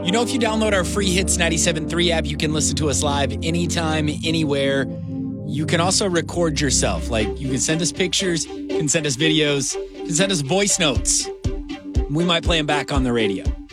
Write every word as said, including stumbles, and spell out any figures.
You know, if you download our free Hits ninety-seven point three app, you can listen to us live anytime, anywhere. You can also record yourself. Like, you can send us pictures, you can send us videos, you can send us voice notes. We might play them back on the radio.